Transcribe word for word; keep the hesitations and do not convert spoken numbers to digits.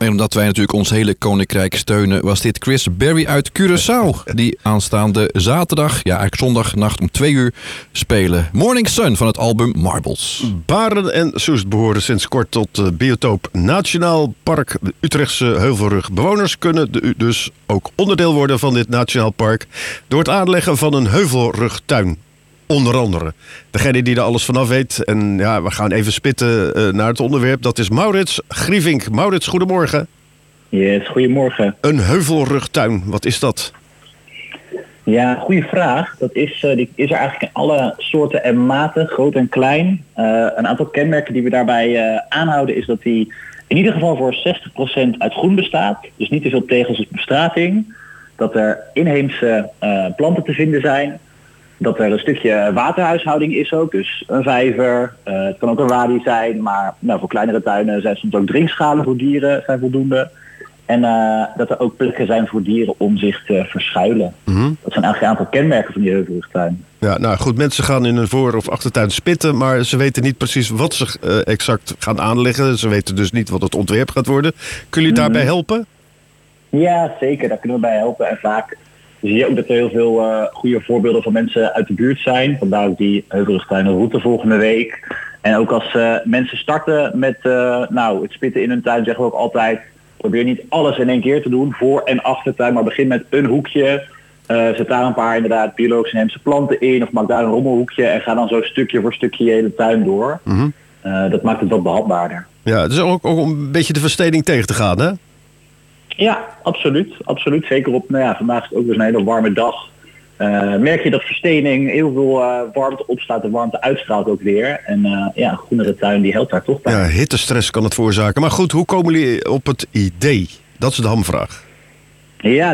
En omdat wij natuurlijk ons hele koninkrijk steunen, was dit Chris Berry uit Curaçao. Die aanstaande zaterdag, ja eigenlijk zondagnacht om twee uur spelen. Morning Sun van het album Marbles. Baren en Soest behoren sinds kort tot uh, Biotoop Nationaal Park. De Utrechtse Heuvelrug bewoners kunnen de, dus ook onderdeel worden van dit nationaal park door het aanleggen van een heuvelrugtuin. Onder andere. Degene die er alles vanaf weet. En ja, we gaan even spitten uh, naar het onderwerp. Dat is Maurits Grievink. Maurits, goedemorgen. Yes, goedemorgen. Een heuvelrugtuin, wat is dat? Ja, goede vraag. Dat is, uh, die is er eigenlijk in alle soorten en maten, groot en klein. Uh, een aantal kenmerken die we daarbij uh, aanhouden is dat die in ieder geval voor zestig procent uit groen bestaat. Dus niet te veel tegels als bestrating. Dat er inheemse uh, planten te vinden zijn. Dat er een stukje waterhuishouding is ook, dus een vijver. Uh, het kan ook een wadi zijn, maar nou, voor kleinere tuinen zijn soms ook drinkschalen voor dieren zijn voldoende. En uh, dat er ook plekken zijn voor dieren om zich te verschuilen. Mm-hmm. Dat zijn eigenlijk een aantal kenmerken van die heuvelrugtuin. Ja, nou goed, mensen gaan in hun voor- of achtertuin spitten, maar ze weten niet precies wat ze uh, exact gaan aanleggen. Ze weten dus niet wat het ontwerp gaat worden. Kunnen jullie mm-hmm. daarbij helpen? Ja, zeker. Daar kunnen we bij helpen. En vaak zie je ook dat er heel veel uh, goede voorbeelden van mensen uit de buurt zijn. Vandaar ook die heuvelrugtuinenroute volgende week. En ook als uh, mensen starten met uh, nou, het spitten in hun tuin, zeggen we ook altijd, probeer niet alles in één keer te doen, voor- en achtertuin, maar begin met een hoekje. Uh, zet daar een paar inderdaad biologische inheemse planten in, of maak daar een rommelhoekje en ga dan zo stukje voor stukje je hele tuin door. Mm-hmm. Uh, dat maakt het wat behapbaarder. Ja, het is ook, ook om een beetje de versteding tegen te gaan, hè? Ja, absoluut. absoluut. Zeker op, nou ja, vandaag is het ook dus een hele warme dag. Uh, merk je dat verstening heel veel uh, warmte opstaat en warmte uitstraalt ook weer. En uh, ja, een groenere tuin die helpt daar toch bij. Ja, hittestress kan het veroorzaken. Maar goed, hoe komen jullie op het idee? Dat is de hamvraag. Ja,